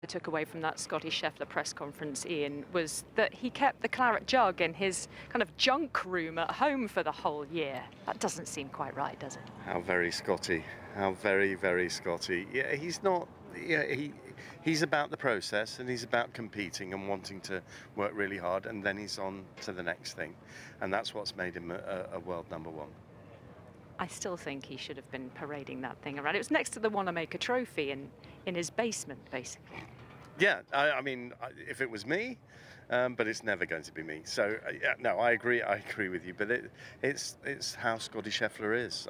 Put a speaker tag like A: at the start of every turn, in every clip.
A: took away from that Scotty Scheffler press conference, Ian, was that he kept the claret jug in his kind of junk room at home for the whole year. That doesn't seem quite right, does it?
B: How very Scotty. How very, very Scotty. Yeah, he's not... Yeah, he's about the process, and he's about competing and wanting to work really hard, and then he's on to the next thing. And that's what's made him a world number one.
A: I still think he should have been parading that thing around. It was next to the Wanamaker Trophy in his basement, basically.
B: Yeah, I mean, if it was me, but it's never going to be me. So, yeah, no, I agree with you. But it's how Scotty Scheffler is,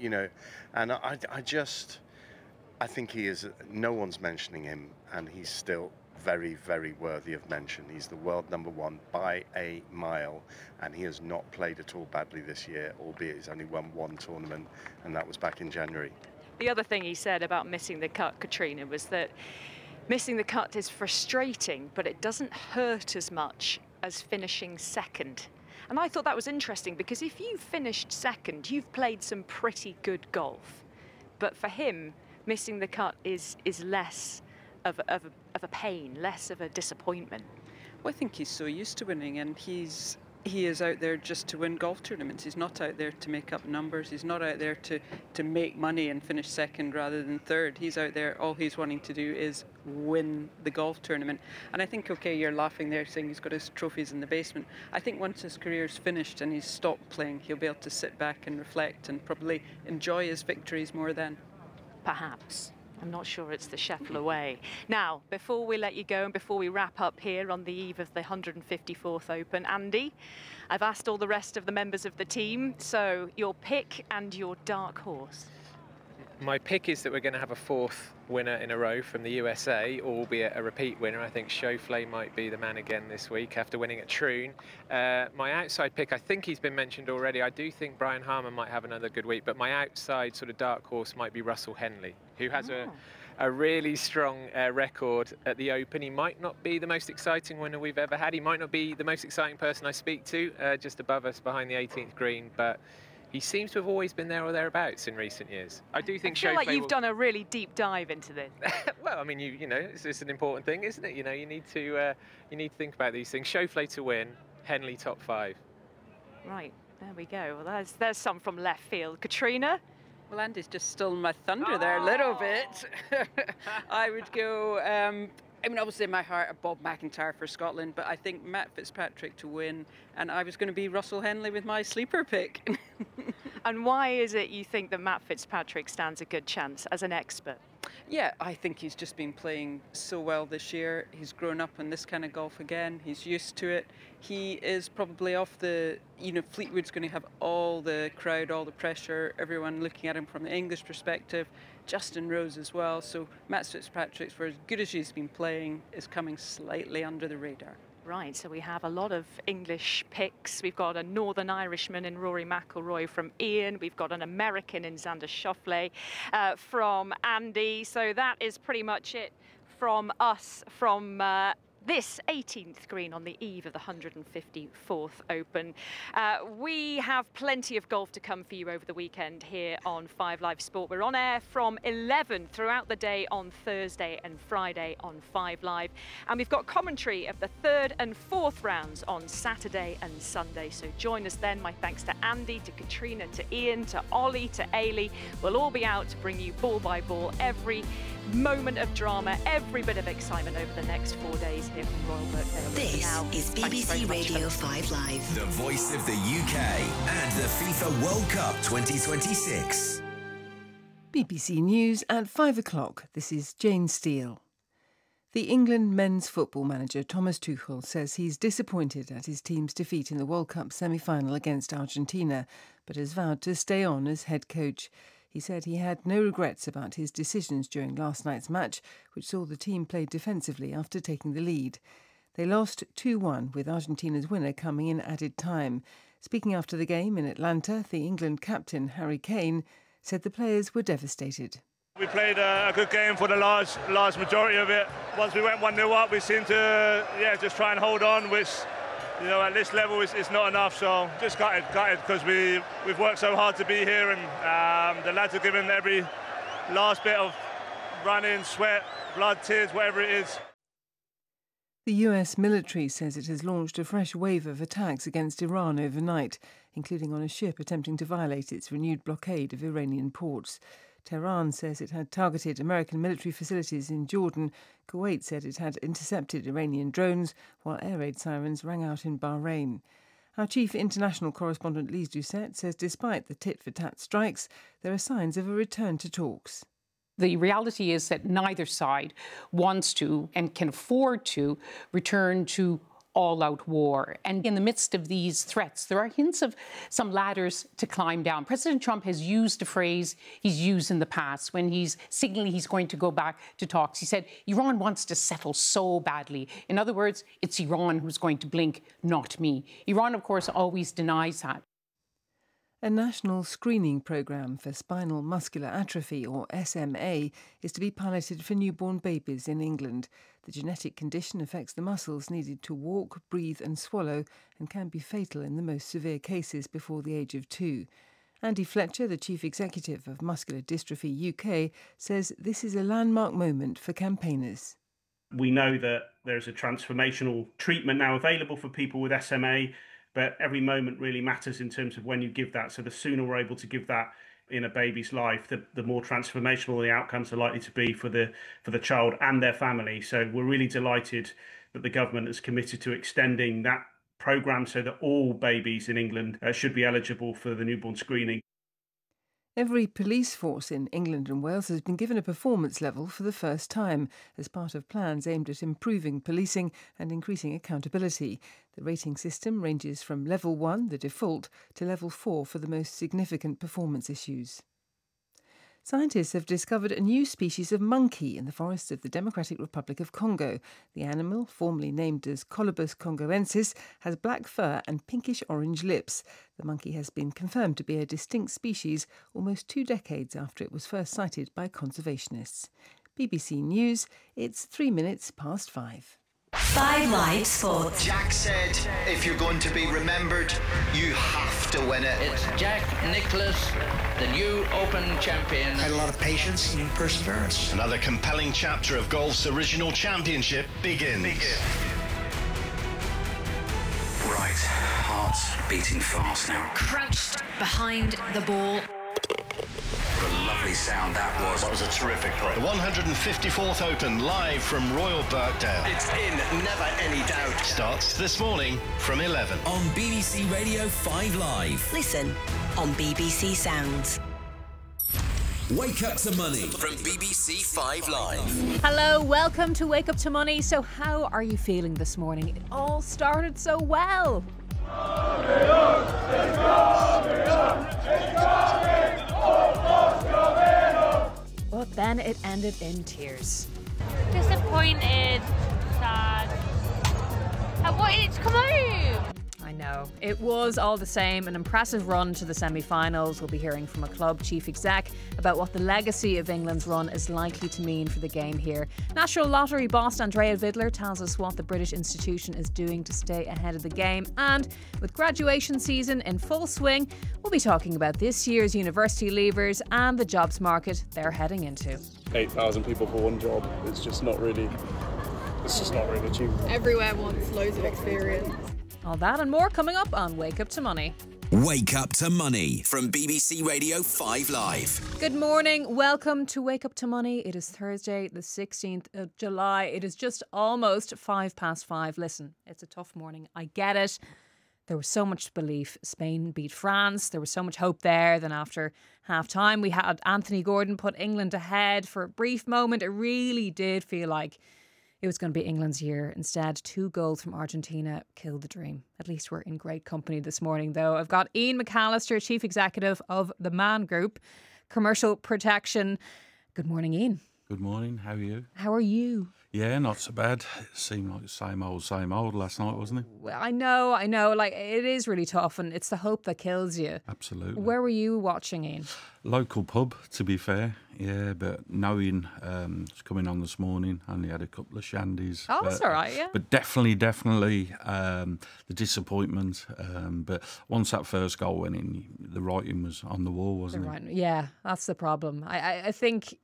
B: I think he is. No one's mentioning him, and he's still very, very worthy of mention. He's the world number one by a mile, and he has not played at all badly this year, albeit he's only won one tournament, and that was back in January.
A: The other thing he said about missing the cut, Katrina, was that missing the cut is frustrating, but it doesn't hurt as much as finishing second. And I thought that was interesting, because if you finished second, you've played some pretty good golf. But for him, missing the cut is less of a pain, less of a disappointment.
C: Well, I think he's so used to winning, and he is out there just to win golf tournaments. He's not out there to make up numbers. He's not out there to make money and finish second rather than third. He's out there, all he's wanting to do is win the golf tournament. And I think, okay, you're laughing there saying he's got his trophies in the basement. I think once his career's finished and he's stopped playing, he'll be able to sit back and reflect and probably enjoy his victories more then.
A: Perhaps. I'm not sure it's the Scheffler way. Now, before we let you go and before we wrap up here on the eve of the 154th Open, Andy, I've asked all the rest of the members of the team, so your pick and your dark horse.
D: My pick is that we're going to have a fourth winner in a row from the USA, albeit a repeat winner. I think Schauffele might be the man again this week after winning at Troon. My outside pick, I think he's been mentioned already. I do think Brian Harman might have another good week, but my outside sort of dark horse might be Russell Henley, who has a really strong record at the Open. He might not be the most exciting winner we've ever had. He might not be the most exciting person I speak to, just above us behind the 18th green, but he seems to have always been there or thereabouts in recent years. I do think
A: I feel like you've done a really deep dive into this.
D: Well, I mean, you know, it's an important thing, isn't it? You know, you need to think about these things. Schauffele to win, Henley top 5.
A: Right, there we go. Well, there's some from left field. Katrina?
C: Well, Andy's just stolen my thunder there a little bit. I would go, I mean, obviously in my heart, Bob McIntyre for Scotland, but I think Matt Fitzpatrick to win, and I was going to be Russell Henley with my sleeper pick.
A: And why is it you think that Matt Fitzpatrick stands a good chance as an expert?
C: Yeah, I think he's just been playing so well this year. He's grown up in this kind of golf again. He's used to it. He is probably off the, Fleetwood's going to have all the crowd, all the pressure, everyone looking at him from the English perspective. Justin Rose as well. So Matt Fitzpatrick, for as good as he's been playing, is coming slightly under the radar.
A: Right, so we have a lot of English picks. We've got a Northern Irishman in Rory McIlroy from Ian. We've got an American in Xander Schauffele from Andy. So that is pretty much it from us from this 18th green on the eve of the 154th Open. We have plenty of golf to come for you over the weekend here on 5 Live Sport. We're on air from 11 throughout the day on Thursday and Friday on 5 Live. And we've got commentary of the 3rd and 4th rounds on Saturday and Sunday. So join us then. My thanks to Andy, to Katrina, to Ian, to Ollie, to Ailey. We'll all be out to bring you ball by ball every moment of drama, every bit of excitement over the next 4 days here from Royal Birkdale.
E: This is BBC Radio 5 Live.
F: The voice of the UK and the FIFA World Cup 2026.
G: BBC News at 5 o'clock. This is Jane Steele. The England men's football manager Thomas Tuchel says he's disappointed at his team's defeat in the World Cup semi-final against Argentina, but has vowed to stay on as head coach. He said he had no regrets about his decisions during last night's match, which saw the team play defensively after taking the lead. They lost 2-1, with Argentina's winner coming in added time. Speaking after the game in Atlanta, the England captain, Harry Kane, said the players were devastated.
H: We played a good game for the large majority of it. Once we went 1-0 up, we seemed to just try and hold on, which at this level it's not enough. So just gutted because we've worked so hard to be here, and the lads have given every last bit of running, sweat, blood, tears, whatever it is.
G: The US military says it has launched a fresh wave of attacks against Iran overnight, including on a ship attempting to violate its renewed blockade of Iranian ports. Tehran says it had targeted American military facilities in Jordan. Kuwait said it had intercepted Iranian drones, while air raid sirens rang out in Bahrain. Our chief international correspondent Lise Doucette says despite the tit-for-tat strikes, there are signs of a return to talks.
I: The reality is that neither side wants to and can afford to return to all-out war. And in the midst of these threats, there are hints of some ladders to climb down. President Trump has used a phrase he's used in the past when he's signaling he's going to go back to talks. He said, Iran wants to settle so badly. In other words, it's Iran who's going to blink, not me. Iran, of course, always denies that.
G: A national screening programme for spinal muscular atrophy, or SMA, is to be piloted for newborn babies in England. The genetic condition affects the muscles needed to walk, breathe and swallow and can be fatal in the most severe cases before the age of 2. Andy Fletcher, the chief executive of Muscular Dystrophy UK, says this is a landmark moment for campaigners.
J: We know that there's a transformational treatment now available for people with SMA, but every moment really matters in terms of when you give that. So the sooner we're able to give that in a baby's life, the more transformational the outcomes are likely to be for the child and their family. So we're really delighted that the government is committed to extending that programme so that all babies in England should be eligible for the newborn screening.
G: Every police force in England and Wales has been given a performance level for the first time as part of plans aimed at improving policing and increasing accountability. The rating system ranges from level 1, the default, to level 4 for the most significant performance issues. Scientists have discovered a new species of monkey in the forests of the Democratic Republic of Congo. The animal, formerly named as Colobus congoensis, has black fur and pinkish-orange lips. The monkey has been confirmed to be a distinct species almost 2 decades after it was first sighted by conservationists. BBC News, it's 3 minutes past 5.
E: 5 Live Sports.
K: Jack said, if you're going to be remembered, you have to win it.
L: It's Jack Nicklaus, the new Open champion.
M: Had a lot of patience and perseverance.
F: Another compelling chapter of golf's original championship begins.
M: Right, heart's beating fast now.
E: Crouched behind the ball.
M: What a lovely sound that was.
F: That was a terrific play. The 154th Open, live from Royal Birkdale.
K: It's in, never any doubt.
F: Starts this morning from 11.
N: On BBC Radio 5 Live.
E: Listen on BBC Sounds.
N: Wake Up to Money from BBC 5 Live.
A: Hello, welcome to Wake Up to Money. So how are you feeling this morning? It all started so well. But then it ended in tears.
O: Disappointed, sad. I wanted it to come home.
A: I know. It was all the same. An impressive run to the semi-finals. We'll be hearing from a club chief exec about what the legacy of England's run is likely to mean for the game here. National Lottery boss Andrea Vidler tells us what the British institution is doing to stay ahead of the game. And with graduation season in full swing, we'll be talking about this year's university leavers and the jobs market they're heading into.
P: 8,000 people for one job. It's just not really achievable.
Q: Everywhere wants loads of experience.
A: All that and more coming up on Wake Up to Money.
N: Wake Up to Money from BBC Radio 5 Live.
A: Good morning. Welcome to Wake Up to Money. It is Thursday, the 16th of July. It is just almost 5:05. Listen, it's a tough morning. I get it. There was so much belief. Spain beat France. There was so much hope there. Then after half-time, we had Anthony Gordon put England ahead for a brief moment. It really did feel like it was going to be England's year. Instead, 2 goals from Argentina killed the dream. At least we're in great company this morning, though. I've got Ian McAllister, Chief Executive of the Man Group, Commercial Protection. Good morning, Ian.
R: Good morning. How are you?
A: How are you?
R: Yeah, not so bad. It seemed like the same old last night, wasn't it?
A: Well, I know. Like, it is really tough, and it's the hope that kills you.
R: Absolutely.
A: Where were you watching, Ian?
R: Local pub, to be fair. Yeah, but knowing it's coming on this morning, only had a couple of shandies.
A: Oh, that's all right, yeah.
R: But definitely the disappointment. But once that first goal went in, the writing was on the wall, wasn't it?
A: Yeah, that's the problem. I think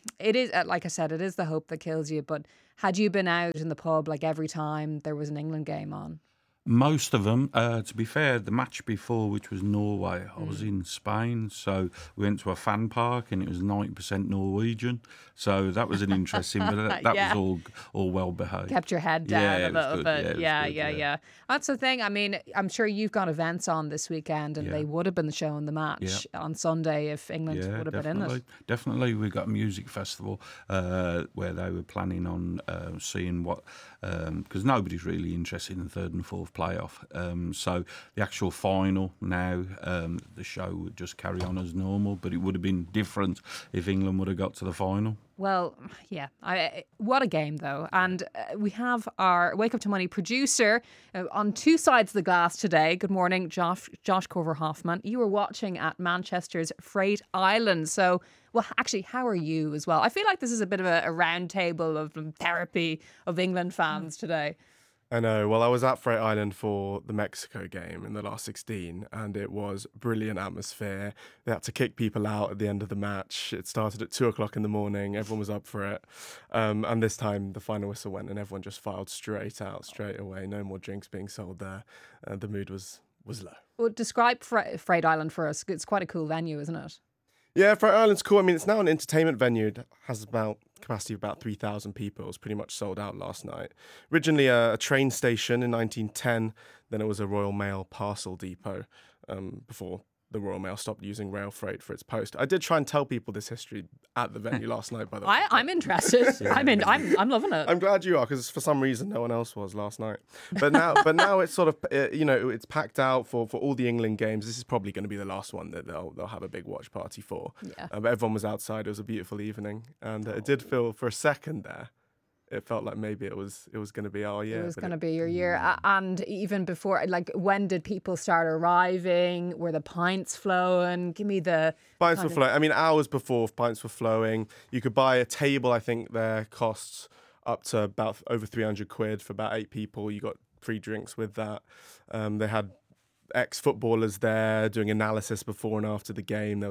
S: it is, like I said, it is the hope that kills you. But had you been out in the pub like every time there was an England game on?
R: Most of them, to be fair, the match before, which was Norway, I was in Spain, so we went to a fan park and it was 90% Norwegian. So that was an interesting, but that
S: Yeah.
R: was all well behaved.
S: Kept your head down
R: Yeah,
S: a
R: it was
S: little
R: good.
S: bit.
R: Yeah, it was good,
S: Yeah. That's the thing. I mean, I'm sure you've got events on this weekend, and
R: Yeah.
S: they would have been showing the match on Sunday if England would have been in it.
R: Definitely. We got a music festival where they were planning on seeing what, because nobody's really interested in the third and fourth playoff. So the actual final now, the show would just carry on as normal, but it would have been different if England would have got to the final.
S: Well, yeah. What a game, though. And we have our Wake Up to Money producer on two sides of the glass today. Good morning, Josh Corver-Hoffman. You were watching at Manchester's Freight Island. So, well, actually, how are you as well? I feel like this is a bit of a round table of therapy of England fans today.
T: I know. Well, I was at Freight Island for the Mexico game in the last 16, and it was brilliant atmosphere. They had to kick people out at the end of the match. It started at 2:00 in the morning. Everyone was up for it. And this time, the final whistle went, and everyone just filed straight out, straight away. No more drinks being sold there. The mood was low.
S: Well, describe Freight Island for us. It's quite a cool venue, isn't it?
T: Yeah, Freight Island's cool. I mean, it's now an entertainment venue. It has about capacity of about 3,000 people. It was pretty much sold out last night. Originally a train station in 1910, then it was a Royal Mail parcel depot before the Royal Mail stopped using rail freight for its post. I did try and tell people this history at the venue last night, by the way.
S: I'm interested. I'm loving it.
T: I'm glad you are, because for some reason no one else was last night. But now it's sort of it's packed out for all the England games. This is probably going to be the last one that they'll have a big watch party for.
S: Yeah.
T: But everyone was outside. It was a beautiful evening, and it did feel for a second there. It felt like maybe it was going to be our year.
S: It was going to be your year. And even before, like, when did people start arriving? Were the pints flowing? Give me the...
T: Pints were flowing. I mean, hours before, pints were flowing. You could buy a table, I think there costs up to about over 300 quid for about 8 people. You got free drinks with that. They had ex-footballers there doing analysis before and after the game. There